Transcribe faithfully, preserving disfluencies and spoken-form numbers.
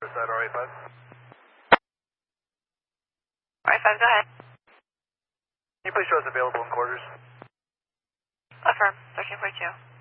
Is that R A five? R A five, go ahead. Can you please show us available in quarters? Affirm, thirteen forty-two.